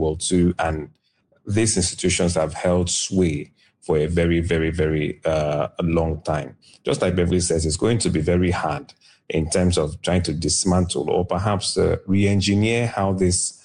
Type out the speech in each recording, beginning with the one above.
World II, and these institutions have held sway for a very, very, very long time. Just like Beverly says, it's going to be very hard in terms of trying to dismantle or perhaps re-engineer how this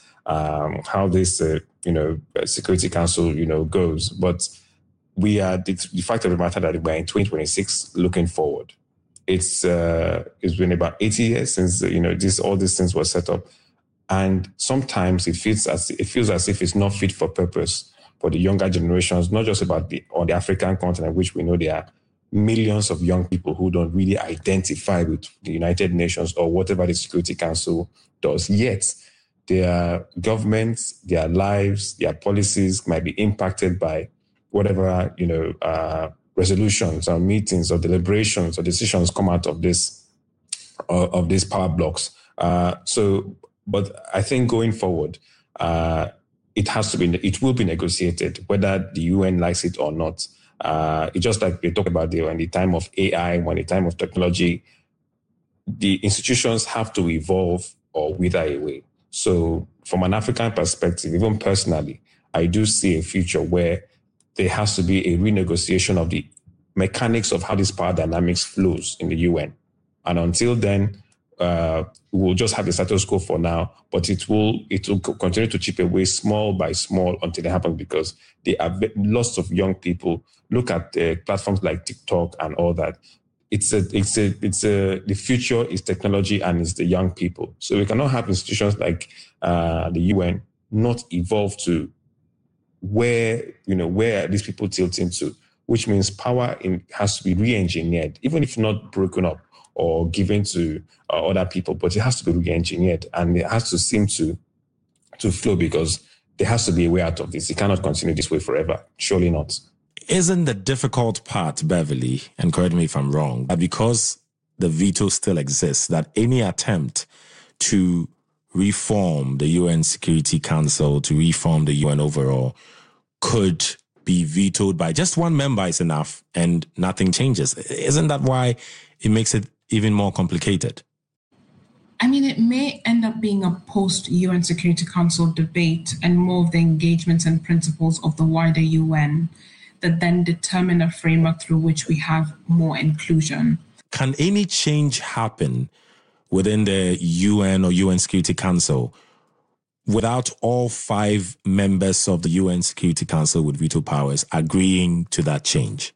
Security Council goes. But we are the fact of the matter that we're in 2026 looking forward. It's been about 80 years since all these things were set up, and sometimes it feels as if it's not fit for purpose for the younger generations. Not just on the African continent, which we know there are millions of young people who don't really identify with the United Nations or whatever the Security Council does. Yet their governments, their lives, their policies might be impacted by whatever resolutions or meetings or deliberations or decisions come out of these power blocks. But I think going forward, it will be negotiated, whether the UN likes it or not. It's just like they talk about in the time of AI, when the time of technology, the institutions have to evolve or wither away. So from an African perspective, even personally, I do see a future where there has to be a renegotiation of the mechanics of how this power dynamics flows in the UN. And until then, we'll just have the status quo for now, but it will continue to chip away small by small until it happens, because there are lots of young people. Look at platforms like TikTok and all that. The future is technology and it's the young people. So we cannot have institutions like the UN not evolve to where these people tilt into, which means power has to be re-engineered, even if not broken up or given to other people, but it has to be re-engineered, and it has to seem to flow, because there has to be a way out of this. It cannot continue this way forever. Surely not. Isn't the difficult part, Beverly, and correct me if I'm wrong, that because the veto still exists, that any attempt to reform the UN Security Council, to reform the UN overall, could be vetoed by just one member is enough and nothing changes? Isn't that why it makes it even more complicated? I mean, it may end up being a post-UN Security Council debate and more of the engagements and principles of the wider UN that then determine a framework through which we have more inclusion. Can any change happen within the UN or UN Security Council without all 5 members of the UN Security Council with veto powers agreeing to that change?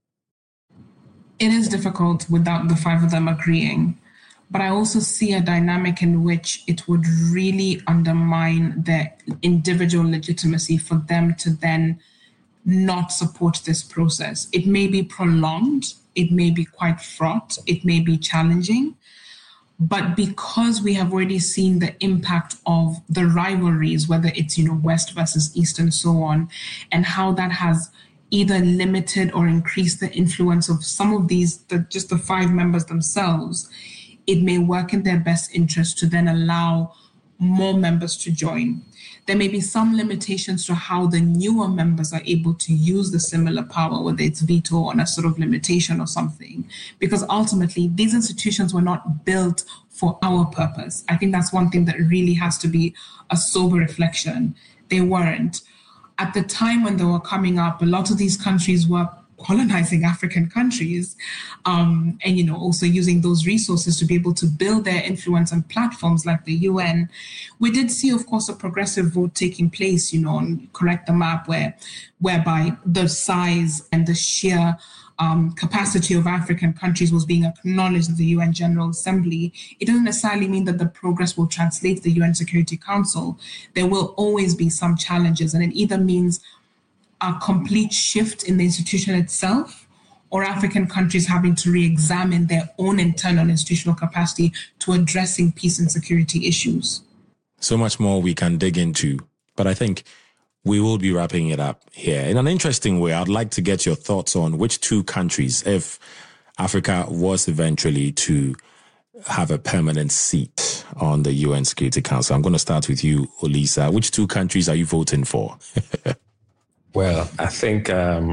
It is difficult without the 5 of them agreeing, but I also see a dynamic in which it would really undermine their individual legitimacy for them to then not support this process. It may be prolonged, it may be quite fraught, it may be challenging, but because we have already seen the impact of the rivalries, whether it's West versus East and so on, and how that has either limited or increased the influence of some of these, just the 5 members themselves, it may work in their best interest to then allow more members to join. There may be some limitations to how the newer members are able to use the similar power, whether it's veto on a sort of limitation or something, because ultimately these institutions were not built for our purpose. I think that's one thing that really has to be a sober reflection. They weren't. At the time when they were coming up, a lot of these countries were colonizing African countries, and also using those resources to be able to build their influence on platforms like the UN. We did see, of course, a progressive vote taking place, on Correct the Map, whereby the size and the sheer capacity of African countries was being acknowledged at the UN General Assembly. It doesn't necessarily mean that the progress will translate to the UN Security Council. There will always be some challenges, and it either means a complete shift in the institution itself, or African countries having to re-examine their own internal institutional capacity to addressing peace and security issues. So much more we can dig into, but I think we will be wrapping it up here. In an interesting way, I'd like to get your thoughts on which 2 countries, if Africa was eventually to have a permanent seat on the UN Security Council. I'm going to start with you, Olisa. Which 2 countries are you voting for? Well, I think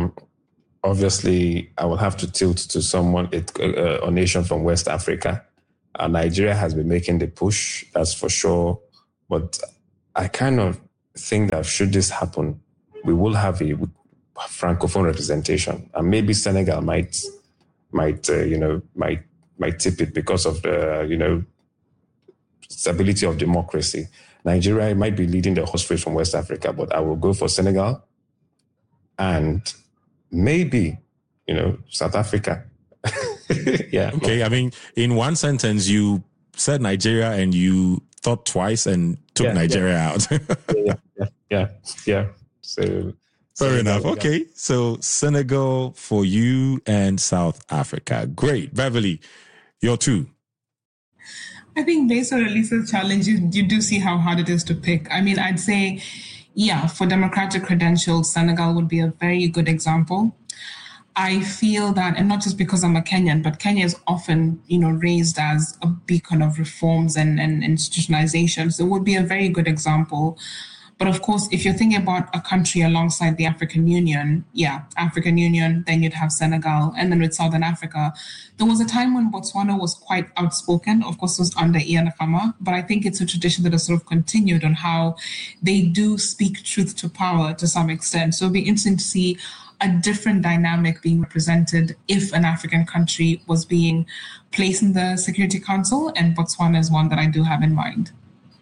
obviously I will have to tilt to a nation from West Africa. Nigeria has been making the push, that's for sure. But I kind of think that should this happen, we will have a Francophone representation, and maybe Senegal might tip it because of the, stability of democracy. Nigeria might be leading the horse race from West Africa, but I will go for Senegal and maybe, South Africa. Yeah. Okay. I mean, in one sentence, you said Nigeria and you thought twice and took Nigeria out. Yeah. So fair enough. Okay. So Senegal for you and South Africa. Great. Beverly, your two. I think based on Elisa's challenge, you do see how hard it is to pick. I mean, I'd say, for democratic credentials, Senegal would be a very good example. I feel that, and not just because I'm a Kenyan, but Kenya is often, raised as a beacon of reforms and institutionalization. So it would be a very good example. But of course, if you're thinking about a country alongside the African Union, African Union, then you'd have Senegal. And then with Southern Africa, there was a time when Botswana was quite outspoken. Of course, it was under Ian Khama. But I think it's a tradition that has sort of continued on how they do speak truth to power to some extent. So it'll be interesting to see a different dynamic being represented if an African country was being placed in the Security Council, and Botswana is one that I do have in mind.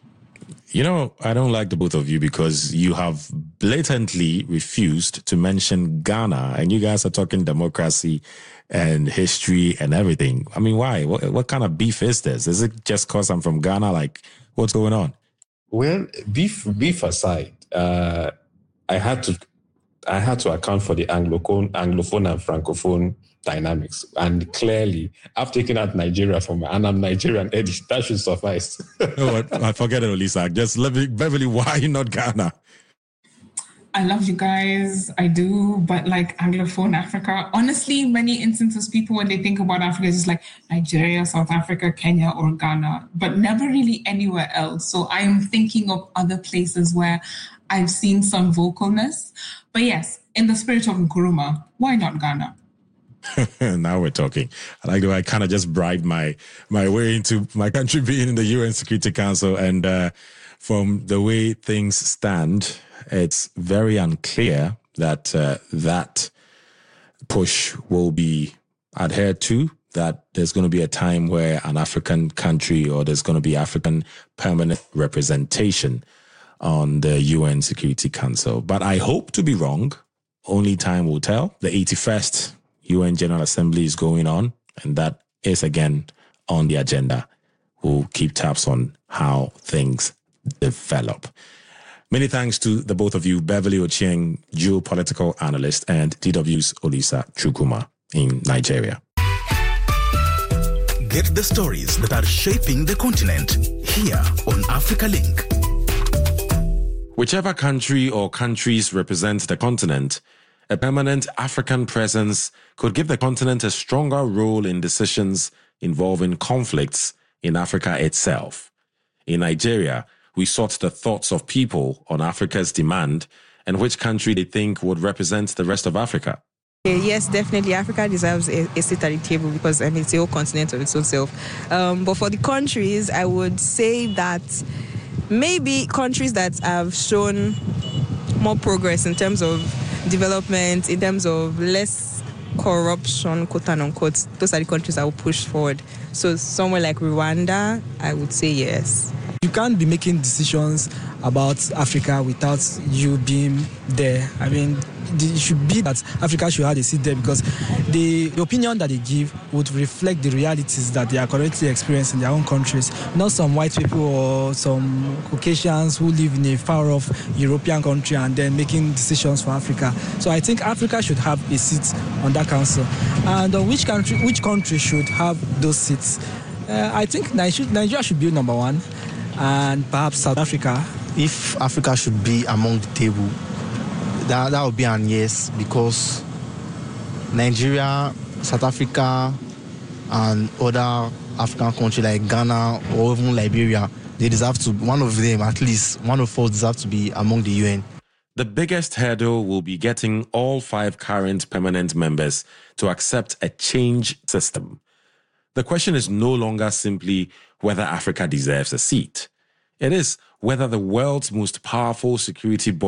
I don't like the both of you because you have blatantly refused to mention Ghana, and you guys are talking democracy and history and everything. I mean, why? What kind of beef is this? Is it just because I'm from Ghana? Like, what's going on? Well, beef aside, I had to account for the Anglophone and Francophone dynamics. And clearly, I've taken out Nigeria and I'm Nigerian. Eddie, that should suffice. No, I forget it, Lisa. Just let me, Beverly, why not Ghana? I love you guys. I do. But like Anglophone Africa, honestly, many instances, people, when they think about Africa, it's just like Nigeria, South Africa, Kenya, or Ghana, but never really anywhere else. So I am thinking of other places where I've seen some vocalness. But yes, in the spirit of Nkrumah, why not Ghana? Now we're talking. I like the way I kind of just bribed my way into my country being in the UN Security Council. And from the way things stand, it's very unclear that that push will be adhered to, that there's going to be a time where an African country or there's going to be African permanent representation on the UN Security Council. But I hope to be wrong. Only time will tell. The 81st UN General Assembly is going on, and that is again on the agenda. We'll keep tabs on how things develop. Many thanks to the both of you, Beverly Ochieng, geopolitical analyst, and DW's Olisa Chukwuma in Nigeria. Get the stories that are shaping the continent here on Africa Link. Whichever country or countries represent the continent, a permanent African presence could give the continent a stronger role in decisions involving conflicts in Africa itself. In Nigeria, we sought the thoughts of people on Africa's demand and which country they think would represent the rest of Africa. Yes, definitely. Africa deserves a seat at the table because it's a whole continent of its own self. But for the countries, I would say that maybe countries that have shown more progress in terms of development, in terms of less corruption, quote unquote, those are the countries I will push forward. So somewhere like Rwanda, I would say yes. You can't be making decisions about Africa without you being there. I mean, it should be that Africa should have a seat there because the opinion that they give would reflect the realities that they are currently experiencing in their own countries, not some white people or some Caucasians who live in a far-off European country and then making decisions for Africa. So I think Africa should have a seat on that council. And which country should have those seats? I think Nigeria should be number one, and perhaps South Africa. If Africa should be among the table, that would be an yes, because Nigeria, South Africa, and other African countries like Ghana or even Liberia, they deserve to, one of them, at least one of us, deserve to be among the UN. The biggest hurdle will be getting all 5 current permanent members to accept a change system. The question is no longer simply whether Africa deserves a seat. It is whether the world's most powerful security body